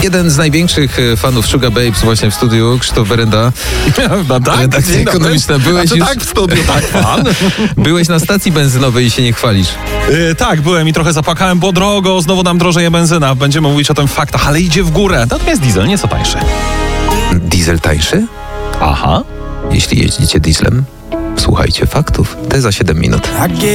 Jeden z największych fanów Sugar Babes właśnie w studiu, Krzysztof Berenda. No tak, Redakcja ekonomiczna. Byłeś już... tak w studiu, tak pan. Byłeś na stacji benzynowej i się nie chwalisz. Tak, byłem i trochę zapłakałem, bo drogo, znowu nam drożeje benzyna. Będziemy mówić o tym faktach, ale idzie w górę. Natomiast diesel nieco tańszy. Diesel tańszy? Aha. Jeśli jeździcie dieslem, słuchajcie faktów. Te za 7 minut.